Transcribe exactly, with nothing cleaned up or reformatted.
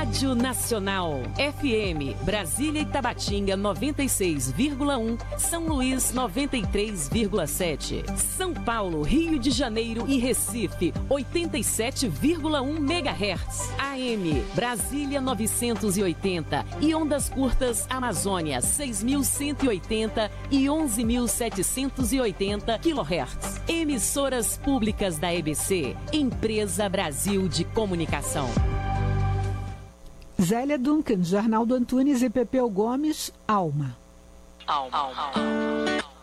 Rádio Nacional. F M, Brasília e Tabatinga noventa e seis vírgula um, São Luís noventa e três vírgula sete. São Paulo, Rio de Janeiro e Recife oitenta e sete vírgula um megahertz. A M, Brasília novecentos e oitenta e ondas curtas Amazônia seis mil cento e oitenta e onze mil setecentos e oitenta quilohertz. Emissoras públicas da E B C, Empresa Brasil de Comunicação. Zélia Duncan, Arnaldo Antunes e Pepeu Gomes, Alma. Alma. Alma.